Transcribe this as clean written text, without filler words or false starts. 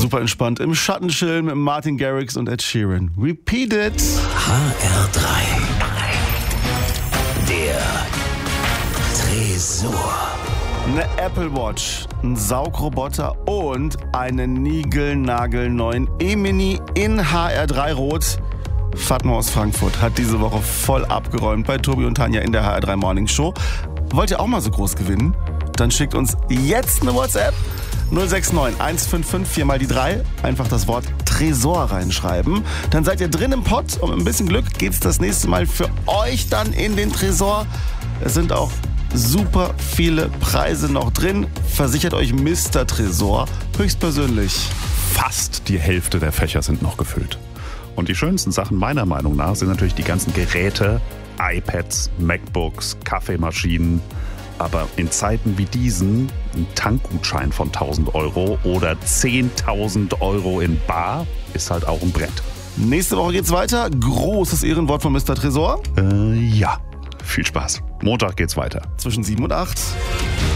Super entspannt im Schatten chillen mit Martin Garrix und Ed Sheeran. Repeat it. HR3. Der Tresor. Eine Apple Watch, ein Saugroboter und einen niegelnagelneuen E-Mini in HR3 Rot. Fatma aus Frankfurt hat diese Woche voll abgeräumt bei Tobi und Tanja in der HR3 Morning Show. Wollt ihr auch mal so groß gewinnen? Dann schickt uns jetzt eine WhatsApp 069 155 4 mal die 3. Einfach das Wort Tresor reinschreiben. Dann seid ihr drin im Pott und mit ein bisschen Glück geht's das nächste Mal für euch dann in den Tresor. Es sind auch super viele Preise noch drin. Versichert euch Mr. Tresor höchstpersönlich. Fast die Hälfte der Fächer sind noch gefüllt. Und die schönsten Sachen meiner Meinung nach sind natürlich die ganzen Geräte, iPads, MacBooks, Kaffeemaschinen. Aber in Zeiten wie diesen, ein Tankgutschein von 1.000 € oder 10.000 € in bar ist halt auch ein Brett. Nächste Woche geht's weiter. Großes Ehrenwort von Mr. Tresor. Ja, viel Spaß. Montag geht's weiter. Zwischen 7 und 8.